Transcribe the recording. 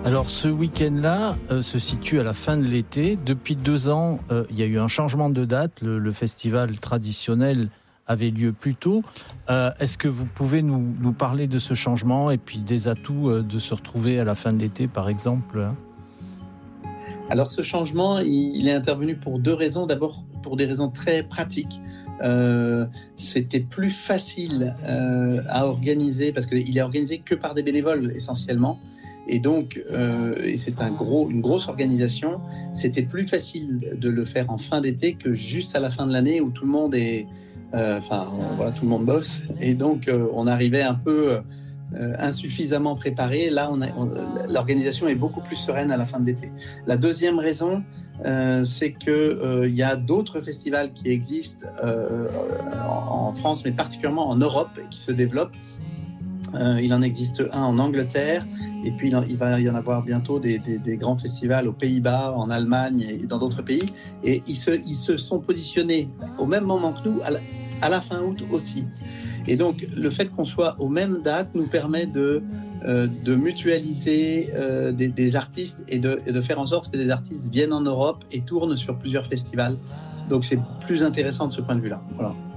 Alors ce week-end-là se situe à la fin de l'été. Depuis 2 ans, il y a eu un changement de date. Le festival traditionnel avait lieu plus tôt. Est-ce que vous pouvez nous parler de ce changement et puis des atouts de se retrouver à la fin de l'été, par exemple ? Alors ce changement, il est intervenu pour 2 raisons. D'abord, pour des raisons très pratiques. C'était plus facile à organiser parce qu'il est organisé que par des bénévoles essentiellement. Et donc, et c'est une grosse organisation. C'était plus facile de le faire en fin d'été que juste à la fin de l'année où tout le monde est, tout le monde bosse. Et donc, on arrivait un peu insuffisamment préparé. Là, l'organisation est beaucoup plus sereine à la fin de l'été. La deuxième raison, c'est que il y a d'autres festivals qui existent en France, mais particulièrement en Europe, qui se développent. Il en existe un en Angleterre, et puis il va y en avoir bientôt des grands festivals aux Pays-Bas, en Allemagne et dans d'autres pays. Et ils se sont positionnés au même moment que nous, à la fin août aussi. Et donc, le fait qu'on soit aux mêmes dates nous permet de mutualiser des artistes et de faire en sorte que des artistes viennent en Europe et tournent sur plusieurs festivals. Donc, c'est plus intéressant de ce point de vue-là. Voilà.